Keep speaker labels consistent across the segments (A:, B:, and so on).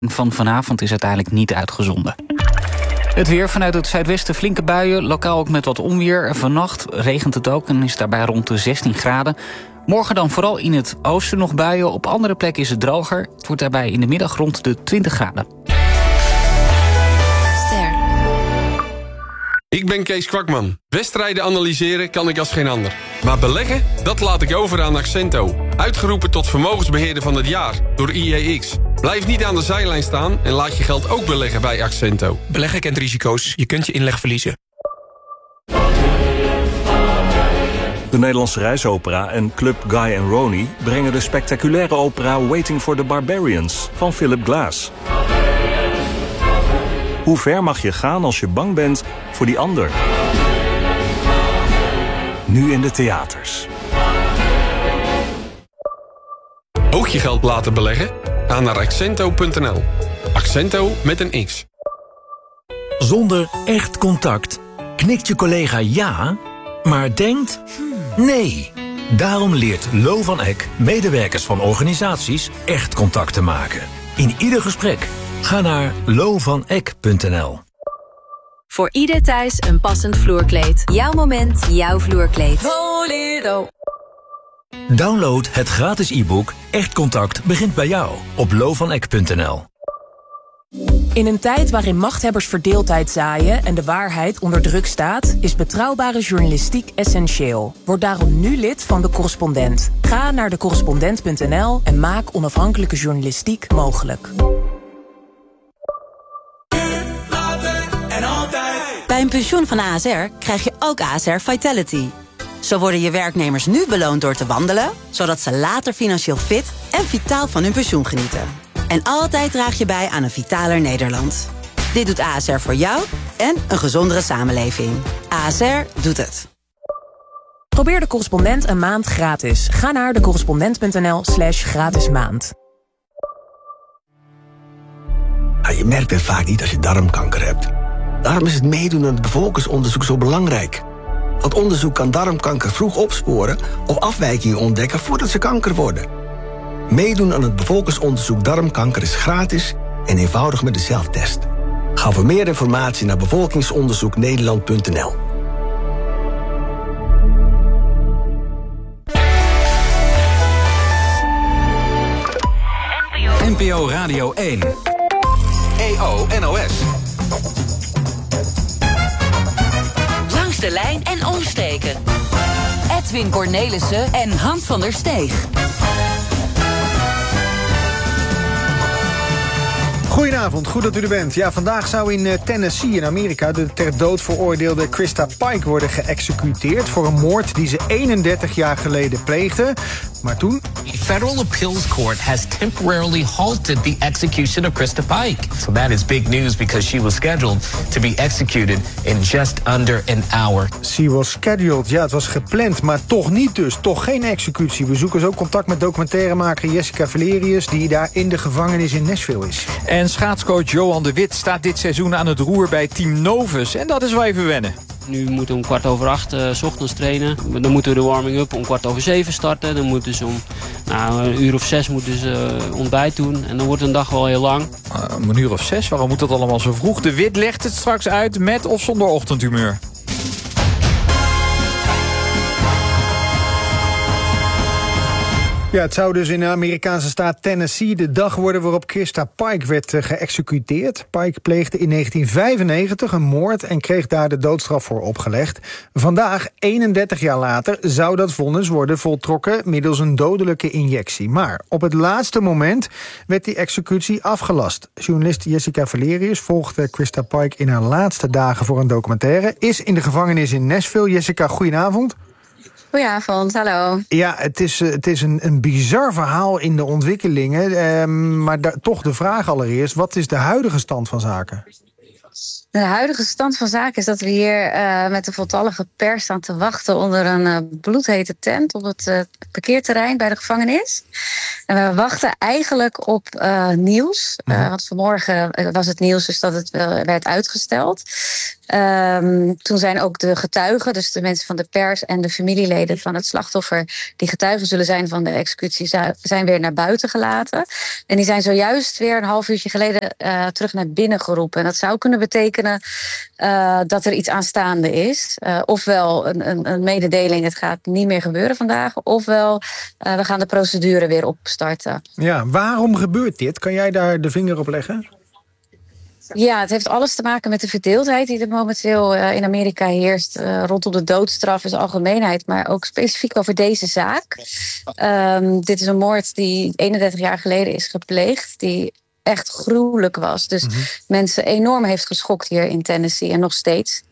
A: Van vanavond is uiteindelijk niet uitgezonden. Het weer vanuit het zuidwesten flinke buien, lokaal ook met wat onweer. Vannacht regent het ook en is daarbij rond de 16 graden. Morgen dan vooral in het oosten nog buien. Op andere plekken is het droger. Het wordt daarbij in de middag rond de 20 graden.
B: Ik ben Kees Kwakman. Wedstrijden analyseren kan ik als geen ander. Maar beleggen, dat laat ik over aan Accento. Uitgeroepen tot vermogensbeheerder van het jaar door IEX. Blijf niet aan de zijlijn staan en laat je geld ook beleggen bij Accento.
C: Beleggen kent risico's. Je kunt je inleg verliezen.
D: De Nederlandse Reisopera en Club Guy and Ronnie brengen de spectaculaire opera Waiting for the Barbarians van Philip Glass. Hoe ver mag je gaan als je bang bent voor die ander? Nu in de theaters.
B: Ook je geld laten beleggen? Ga naar accento.nl. Accento met een X.
E: Zonder echt contact knikt je collega ja, maar denkt nee. Daarom leert Lo van Eck medewerkers van organisaties echt contact te maken. In ieder gesprek. Ga naar lovaneck.nl.
F: Voor ieder thuis een passend vloerkleed. Jouw moment, jouw vloerkleed. Voledo.
E: Download het gratis e-book Echt Contact begint bij jou op lovaneck.nl.
G: In een tijd waarin machthebbers verdeeldheid zaaien en de waarheid onder druk staat, is betrouwbare journalistiek essentieel. Word daarom nu lid van De Correspondent. Ga naar decorrespondent.nl en maak onafhankelijke journalistiek mogelijk.
H: Bij een pensioen van ASR krijg je ook ASR Vitality. Zo worden je werknemers nu beloond door te wandelen, zodat ze later financieel fit en vitaal van hun pensioen genieten. En altijd draag je bij aan een vitaler Nederland. Dit doet ASR voor jou en een gezondere samenleving. ASR doet het.
G: Probeer De Correspondent een maand gratis. Ga naar decorrespondent.nl/gratis maand.
I: Je merkt het vaak niet als je darmkanker hebt. Daarom is het meedoen aan het bevolkingsonderzoek zo belangrijk. Want onderzoek kan darmkanker vroeg opsporen of afwijkingen ontdekken voordat ze kanker worden. Meedoen aan het bevolkingsonderzoek darmkanker is gratis en eenvoudig met de zelftest. Ga voor meer informatie naar bevolkingsonderzoeknederland.nl.
C: NPO Radio 1. EO NOS.
F: Langs de lijn en omstreken. Edwin Cornelissen en Hans van der Steeg.
J: Goedenavond, goed dat u er bent. Ja, vandaag zou in Tennessee in Amerika de ter dood veroordeelde Krista Pike worden geëxecuteerd voor een moord die ze 31 jaar geleden pleegde. Maar toen...
K: The Federal Appeals Court has temporarily halted the execution of Krista Pike. So that is big news because she was scheduled to be executed in just under an hour.
J: She was scheduled, ja, het was gepland, maar toch niet dus. Toch geen executie. We zoeken ook contact met documentairemaker Jessica Valerius, die daar in de gevangenis in Nashville is.
L: En schaatscoach Johan de Wit staat dit seizoen aan het roer bij Team Novus. En dat is wel even wennen.
M: Nu moeten we om 8:15 's ochtends trainen. Dan moeten we de warming-up om 7:15 starten. Dan moeten ze om een uur of 6 moeten ze ontbijt doen. En dan wordt een dag wel heel lang.
L: Om een uur of 6? Waarom moet dat allemaal zo vroeg? De Wit legt het straks uit met of zonder ochtendhumeur.
J: Ja, het zou dus in de Amerikaanse staat Tennessee de dag worden waarop Krista Pike werd geëxecuteerd. Pike pleegde in 1995 een moord en kreeg daar de doodstraf voor opgelegd. Vandaag, 31 jaar later, zou dat vonnis worden voltrokken middels een dodelijke injectie. Maar op het laatste moment werd die executie afgelast. Journalist Jessica Valerius volgde Krista Pike in haar laatste dagen voor een documentaire. Is in de gevangenis in Nashville. Jessica, goedenavond.
N: Goedenavond, hallo.
J: Ja, het is een bizar verhaal in de ontwikkelingen. Maar toch de vraag allereerst, wat is de huidige stand van zaken?
N: De huidige stand van zaken is dat we hier met de voltallige pers staan te wachten onder een bloedhete tent op het parkeerterrein bij de gevangenis. En we wachten eigenlijk op nieuws. Want vanmorgen was het nieuws dus dat het werd uitgesteld. Toen zijn ook de getuigen, dus de mensen van de pers en de familieleden van het slachtoffer, die getuigen zullen zijn van de executie, zijn weer naar buiten gelaten. En die zijn zojuist weer een half uurtje geleden terug naar binnen geroepen. En dat zou kunnen betekenen dat er iets aanstaande is. Ofwel een mededeling, het gaat niet meer gebeuren vandaag. Ofwel, we gaan de procedure weer opstarten.
J: Ja, waarom gebeurt dit? Kan jij daar de vinger op leggen?
N: Ja, het heeft alles te maken met de verdeeldheid die er momenteel in Amerika heerst. Rondom de doodstraf in zijn algemeenheid, maar ook specifiek over deze zaak. Dit is een moord die 31 jaar geleden is gepleegd, die echt gruwelijk was. Dus mensen enorm heeft geschokt hier in Tennessee en nog steeds.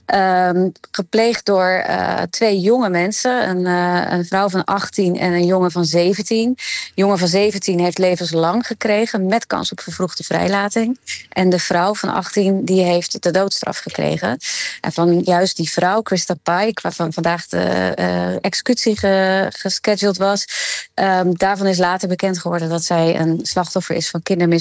N: Gepleegd door 2 jonge mensen. Een vrouw van 18 en een jongen van 17. De jongen van 17 heeft levenslang gekregen met kans op vervroegde vrijlating. En de vrouw van 18 die heeft de doodstraf gekregen. En van juist die vrouw, Krista Pike, waarvan vandaag de executie gescheduled was. Daarvan is later bekend geworden dat zij een slachtoffer is van kindermisbruik.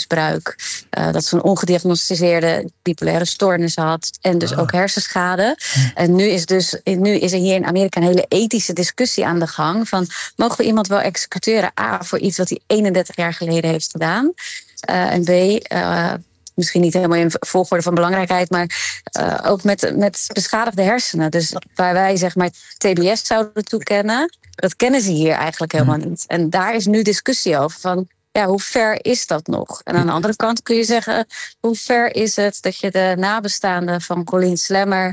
N: Dat ze een ongediagnosticeerde bipolaire stoornis had. En dus ook hersenschade. En nu is er hier in Amerika een hele ethische discussie aan de gang. Van, mogen we iemand wel executeren? A, voor iets wat hij 31 jaar geleden heeft gedaan. En B, misschien niet helemaal in volgorde van belangrijkheid, maar ook met beschadigde hersenen. Dus waar wij zeg maar TBS zouden toekennen, dat kennen ze hier eigenlijk helemaal niet. En daar is nu discussie over van, ja, hoe ver is dat nog? En aan de andere kant kun je zeggen, hoe ver is het dat je de nabestaanden van Colleen Slammer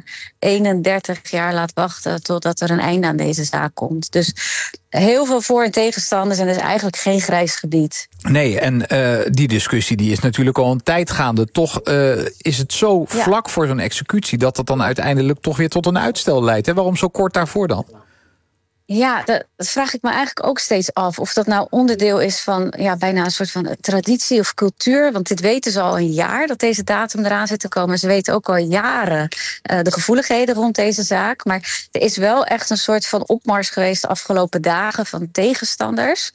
N: 31 jaar laat wachten totdat er een einde aan deze zaak komt. Dus heel veel voor- en tegenstanders en er is eigenlijk geen grijs gebied.
L: Nee, en die discussie die is natuurlijk al een tijd gaande. Toch is het zo vlak voor zo'n executie dat dat dan uiteindelijk toch weer tot een uitstel leidt. Hè? Waarom zo kort daarvoor dan?
N: Ja, dat vraag ik me eigenlijk ook steeds af. Of dat nou onderdeel is van bijna een soort van traditie of cultuur. Want dit weten ze al een jaar, dat deze datum eraan zit te komen. Ze weten ook al jaren de gevoeligheden rond deze zaak. Maar er is wel echt een soort van opmars geweest de afgelopen dagen van tegenstanders.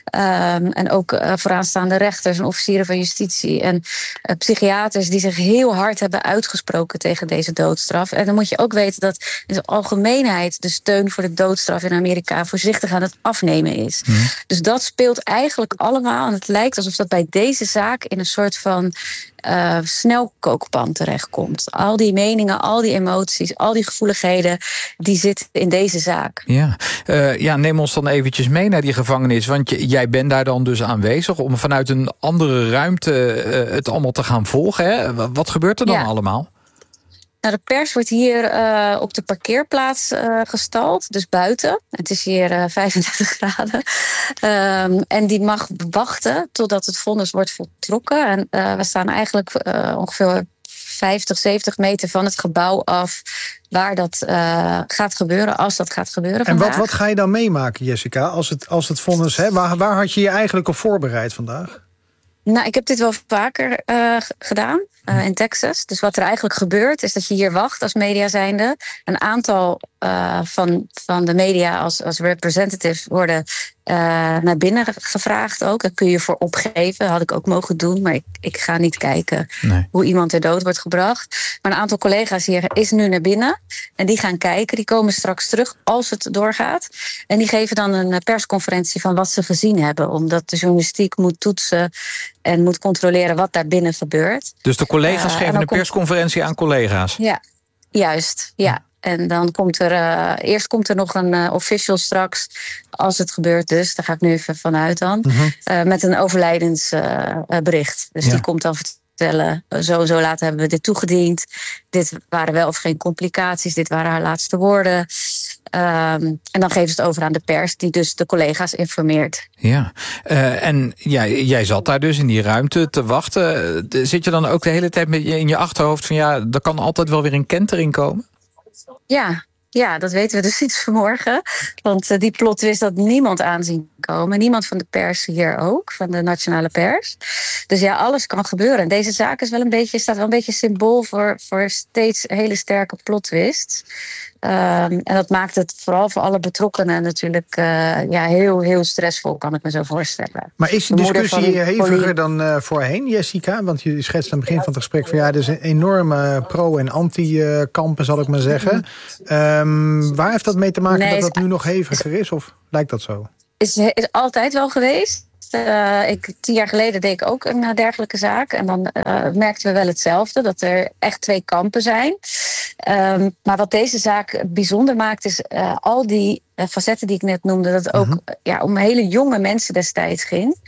N: En ook vooraanstaande rechters en officieren van justitie. En psychiaters die zich heel hard hebben uitgesproken tegen deze doodstraf. En dan moet je ook weten dat in de algemeenheid de steun voor de doodstraf in Amerika voorzichtig aan het afnemen is. Dus dat speelt eigenlijk allemaal. En het lijkt alsof dat bij deze zaak in een soort van snelkookpan terechtkomt. Al die meningen, al die emoties, al die gevoeligheden, die zitten in deze zaak.
L: Ja, neem ons dan eventjes mee naar die gevangenis. Want jij bent daar dan dus aanwezig om vanuit een andere ruimte het allemaal te gaan volgen. Hè? Wat gebeurt er dan allemaal?
N: Nou, de pers wordt hier op de parkeerplaats gestald, dus buiten. Het is hier 35 graden. En die mag wachten totdat het vonnis wordt voltrokken. En we staan eigenlijk ongeveer 50, 70 meter van het gebouw af waar dat gaat gebeuren, als dat gaat gebeuren vandaag.
J: En wat ga je dan meemaken, Jessica, als het vonnis... Waar had je je eigenlijk op voorbereid vandaag?
N: Nou, ik heb dit wel vaker gedaan in Texas. Dus wat er eigenlijk gebeurt, is dat je hier wacht als media zijnde. Een aantal van de media als representative worden naar binnen gevraagd ook. Daar kun je voor opgeven, had ik ook mogen doen. Maar ik ga niet kijken hoe iemand ter dood wordt gebracht. Maar een aantal collega's hier is nu naar binnen. En die gaan kijken, die komen straks terug als het doorgaat. En die geven dan een persconferentie van wat ze gezien hebben. Omdat de journalistiek moet toetsen en moet controleren wat daar binnen gebeurt.
L: Dus de collega's geven een persconferentie aan collega's? Ja,
N: juist, ja. En dan komt eerst komt er nog een official straks, als het gebeurt dus, daar ga ik nu even vanuit dan, met een overlijdensbericht. Dus die komt dan vertellen, zo laat hebben we dit toegediend. Dit waren wel of geen complicaties, dit waren haar laatste woorden. En dan geven ze het over aan de pers, die dus de collega's informeert.
L: Ja, en jij zat daar dus in die ruimte te wachten. Zit je dan ook de hele tijd in je achterhoofd van er kan altijd wel weer een kentering komen?
N: Ja, dat weten we dus sinds vanmorgen. Want die plot twist had niemand aanzien komen. Niemand van de pers hier ook, van de nationale pers. Dus ja, alles kan gebeuren. En deze zaak is staat wel een beetje symbool voor steeds hele sterke plot twists. En dat maakt het vooral voor alle betrokkenen natuurlijk heel, heel stressvol, kan ik me zo voorstellen.
J: Maar is die discussie heviger dan voorheen, Jessica? Want je schetst aan het begin van het gesprek van er is een enorme pro- en anti-kampen, zal ik maar zeggen. Waar heeft dat mee te maken dat dat nu nog heviger is? Of lijkt dat zo?
N: Is altijd wel geweest. 10 jaar geleden deed ik ook een dergelijke zaak. En dan merkten we wel hetzelfde, dat er echt 2 kampen zijn. Maar wat deze zaak bijzonder maakt, is al die facetten die ik net noemde. Dat het ook om hele jonge mensen destijds ging.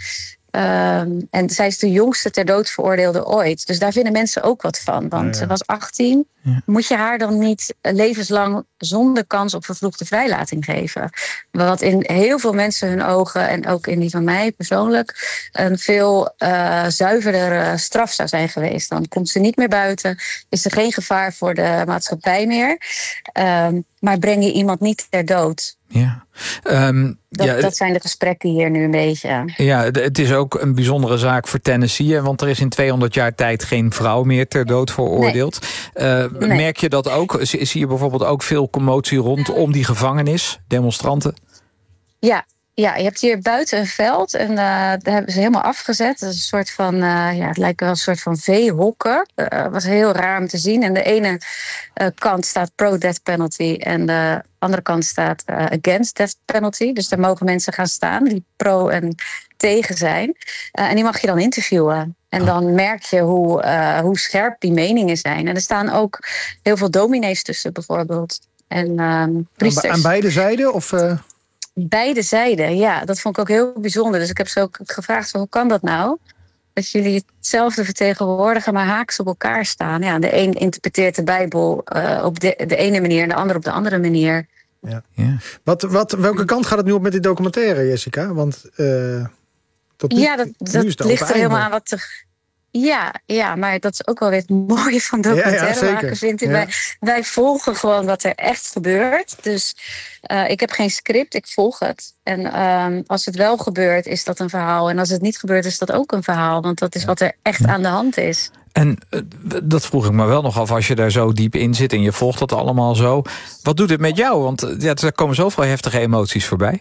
N: En zij is de jongste ter dood veroordeelde ooit. Dus daar vinden mensen ook wat van. Want ze was 18. Ja. Moet je haar dan niet levenslang zonder kans op vervroegde vrijlating geven? Wat in heel veel mensen hun ogen, en ook in die van mij persoonlijk, een veel zuiverder straf zou zijn geweest. Dan komt ze niet meer buiten. Is er geen gevaar voor de maatschappij meer. Maar breng je iemand niet ter dood?
L: Ja.
N: Dat zijn de gesprekken hier nu een beetje.
L: Ja, het is ook een bijzondere zaak voor Tennessee. Want er is in 200 jaar tijd geen vrouw meer ter dood veroordeeld. Nee. Merk je dat ook? Zie je bijvoorbeeld ook veel commotie rondom die gevangenis? Demonstranten?
N: Ja, je hebt hier buiten een veld en daar hebben ze helemaal afgezet. Dat is een soort van, het lijkt wel een soort van veehokken. Was heel raar om te zien. En de ene kant staat pro-death penalty en de andere kant staat against death penalty. Dus daar mogen mensen gaan staan die pro en tegen zijn. En die mag je dan interviewen. En dan merk je hoe scherp die meningen zijn. En er staan ook heel veel dominees tussen bijvoorbeeld. En priesters.
J: Aan beide zijden? Of...
N: Beide zijden, ja. Dat vond ik ook heel bijzonder. Dus ik heb ze ook gevraagd, hoe kan dat nou? Dat jullie hetzelfde vertegenwoordigen, maar haaks op elkaar staan. Ja, de een interpreteert de Bijbel op de ene manier en de ander op de andere manier.
J: Ja. Welke kant gaat het nu op met die documentaire, Jessica? Want
N: dat ligt er helemaal aan wat er... Ja, maar dat is ook wel weer het mooie van documentaire maken, vind ik. Wij volgen gewoon wat er echt gebeurt. Dus ik heb geen script, ik volg het. En als het wel gebeurt, is dat een verhaal. En als het niet gebeurt, is dat ook een verhaal. Want dat is wat er echt aan de hand is.
L: En dat vroeg ik me wel nog af, als je daar zo diep in zit en je volgt dat allemaal zo. Wat doet het met jou? Want er komen zoveel heftige emoties voorbij.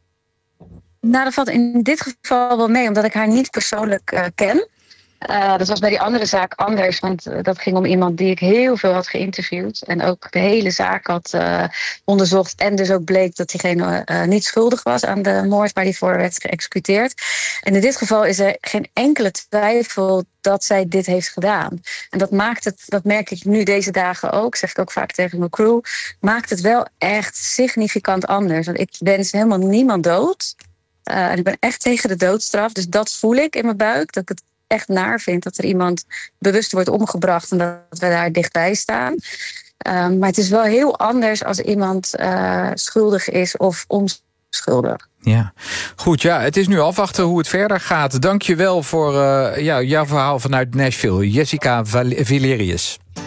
N: Nou, dat valt in dit geval wel mee, omdat ik haar niet persoonlijk ken. Dat was bij die andere zaak anders, want dat ging om iemand die ik heel veel had geïnterviewd. En ook de hele zaak had onderzocht. En dus ook bleek dat diegene niet schuldig was aan de moord waar hij voor werd geëxecuteerd. En in dit geval is er geen enkele twijfel dat zij dit heeft gedaan. En dat maakt het, dat merk ik nu deze dagen ook, zeg ik ook vaak tegen mijn crew, maakt het wel echt significant anders. Want ik wens helemaal niemand dood. En ik ben echt tegen de doodstraf. Dus dat voel ik in mijn buik, dat ik het echt naar vind dat er iemand bewust wordt omgebracht en dat we daar dichtbij staan. Maar het is wel heel anders als iemand schuldig is of onschuldig.
L: Ja, goed. Ja, het is nu afwachten hoe het verder gaat. Dank je wel voor jouw verhaal vanuit Nashville. Jessica Valerius.